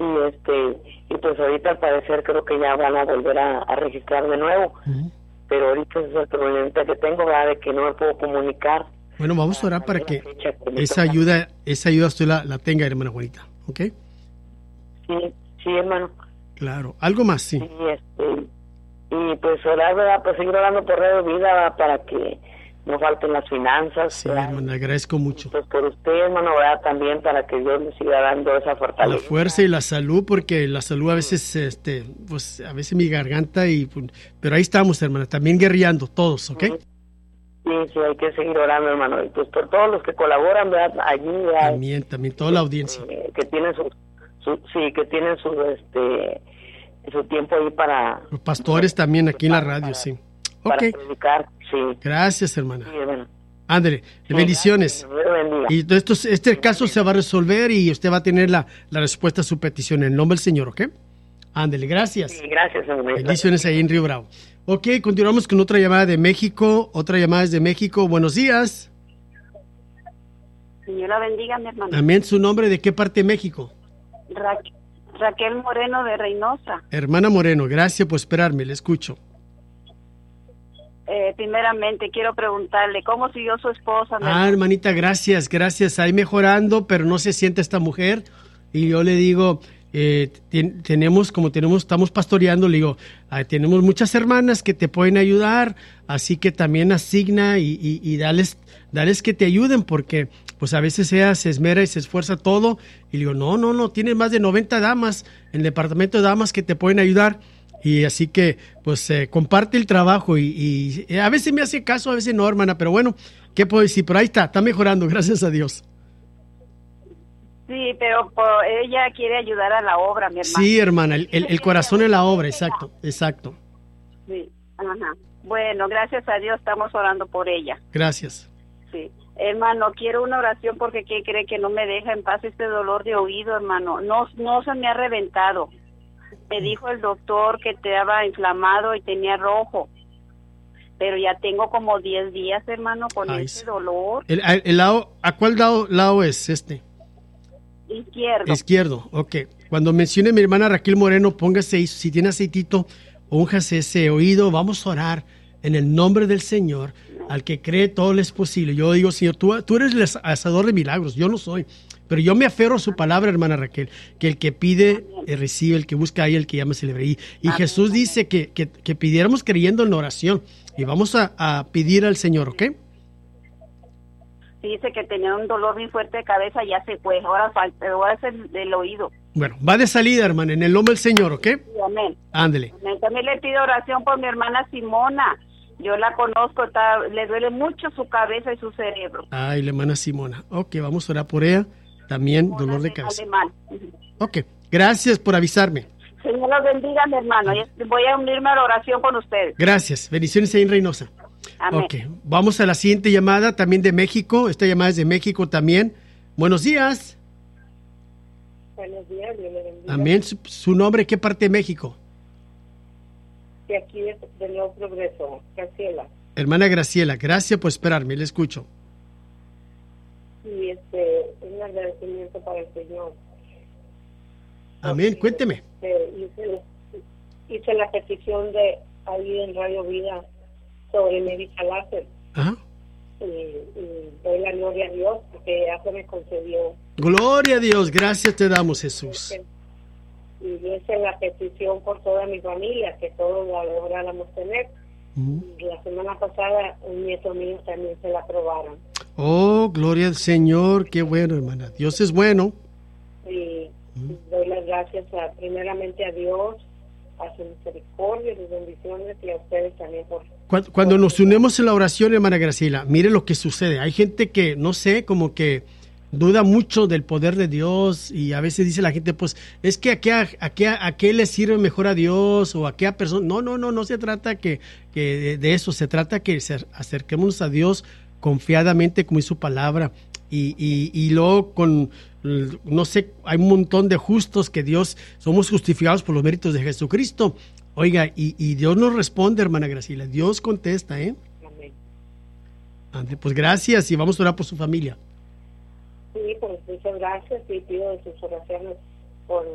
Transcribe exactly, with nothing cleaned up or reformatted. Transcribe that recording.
y este y pues ahorita al parecer creo que ya van a volver a, a registrar de nuevo. Uh-huh. Pero ahorita es el problema que tengo, ¿verdad? De que no me puedo comunicar. Bueno, vamos a orar para que esa ayuda, esa ayuda usted la, la tenga, hermana Juanita, ¿ok? Sí, sí, hermano. Claro, algo más, sí. Sí, este, y pues orar, ¿verdad? Pues seguir orando por Radio Vida, ¿verdad? Para que no falten las finanzas. Sí, hermano, agradezco mucho. Pues por usted, hermano, ¿verdad? También para que Dios le siga dando esa fortaleza. La fuerza y la salud, porque la salud a veces, este, pues a veces mi garganta y, pero ahí estamos, hermana, también guerreando todos, ¿ok? Sí, sí, hay que seguir orando, hermano. Y pues por todos los que colaboran, ¿verdad? Allí, ¿verdad? También, también, toda la audiencia. Eh, que tienen su, su, sí, que tienen su, este, su tiempo ahí para... Los pastores para, también aquí en la radio, para, sí. Para okay. predicar, sí. Gracias, hermana. Sí, hermano. Ándale, sí, bendiciones. Y esto, este caso se va a resolver y usted va a tener la, la respuesta a su petición en el nombre del Señor, ¿ok? Ándale, gracias. Sí, gracias, hermano. Bendiciones ahí en Río Bravo. Ok, continuamos con otra llamada de México. Otra llamada desde México. Buenos días. Señora, bendiga, mi hermano. Amén. ¿Su nombre de qué parte de México? Ra- Raquel Moreno de Reynosa. Hermana Moreno, gracias por esperarme. Le escucho. Eh, primeramente, quiero preguntarle, ¿cómo siguió su esposa? Ah, hermanita, gracias, gracias. Ahí mejorando, pero no se siente esta mujer. Y yo le digo... Eh, ten, tenemos, como tenemos, estamos pastoreando, le digo, ah, tenemos muchas hermanas que te pueden ayudar, así que también asigna y, y, y dales, dales que te ayuden, porque pues a veces ella se esmera y se esfuerza todo, y le digo, no, no, no, tienes más de noventa damas en el departamento de damas que te pueden ayudar, y así que pues eh, comparte el trabajo, y, y a veces me hace caso, a veces no, hermana, pero bueno, ¿qué puedo decir? Pero ahí está, está mejorando, gracias a Dios. Sí, pero por, ella quiere ayudar a la obra, mi hermana. Sí, hermana, el, el, el corazón en la obra, exacto, exacto. Sí, ajá. Bueno, gracias a Dios estamos orando por ella. Gracias. Sí, hermano, quiero una oración porque ¿qué cree? Que no me deja en paz este dolor de oído, hermano. No, no se me ha reventado. Me dijo el doctor que estaba inflamado y tenía rojo. Pero ya tengo como diez días, hermano, con Ay, ese dolor. El, el lado, ¿a cuál lado, lado es este? Izquierdo. Izquierdo, ok. Cuando mencione a mi hermana Raquel Moreno, póngase, si tiene aceitito, únjase ese oído. Vamos a orar en el nombre del Señor. Al que cree, todo le es posible. Yo digo, Señor, tú, tú eres el hacedor de milagros. Yo no soy. Pero yo me aferro a su palabra, hermana Raquel, que el que pide, eh, recibe, el que busca, hay, el que llama, se le abre. Y, y Jesús dice que, que, que pidiéramos creyendo en la oración. Y vamos a, a pedir al Señor, ¿ok? Dice que tenía un dolor muy fuerte de cabeza, ya se fue, ahora falta, ahora es el del oído. Bueno, va de salida, hermana, en el nombre del Señor, ¿ok? Sí, amén. Ándele. Amén. También le pido oración por mi hermana Simona. Yo la conozco, está, le duele mucho su cabeza y su cerebro. Ay, la hermana Simona. Ok, vamos a orar por ella. También Simona dolor de de cabeza. Alemán. Ok, gracias por avisarme. Señor los bendiga, mi hermano. Voy a unirme a la oración con ustedes. Gracias. Bendiciones ahí en Reynosa. Amén. Ok, vamos a la siguiente llamada, también de México. Esta llamada es de México también. Buenos días. Buenos días, Dios le bendiga. Amén. ¿Su, su nombre, qué parte de México? De aquí de, de Nuevo Progreso, Graciela. Hermana Graciela, gracias por esperarme, le escucho. Y este, un agradecimiento para el Señor. Amén, Porque, cuénteme. Este, hice, hice la petición de ahí en Radio Vida sobre Médica Láser. Ajá. Y, y doy la gloria a Dios porque ya se me concedió. Gloria a Dios, gracias te damos, Jesús. Y hice la petición por toda mi familia, que todos la lográramos tener. Uh-huh. Y la semana pasada un nieto mío también se la aprobaron. Oh, gloria al Señor, qué bueno, hermana. Dios es bueno. Y uh-huh. doy las gracias a, primeramente a Dios, a su misericordia, sus bendiciones, y a ustedes también por... Cuando, cuando nos unimos en la oración, hermana Graciela, mire lo que sucede. Hay gente que, no sé, como que duda mucho del poder de Dios, y a veces dice la gente, pues, es que a qué, a, a qué, a qué le sirve mejor a Dios, o a qué a persona. No, no, no, no se trata que, que de, de eso, se trata que se acerquemos a Dios confiadamente, como es su palabra, y, y, y luego con... no sé, hay un montón de justos que Dios, somos justificados por los méritos de Jesucristo. Oiga, y, y Dios nos responde, hermana Graciela, Dios contesta, ¿eh? Amén. André, pues gracias, y vamos a orar por su familia. Sí, pues muchas gracias, y pido de sus oraciones por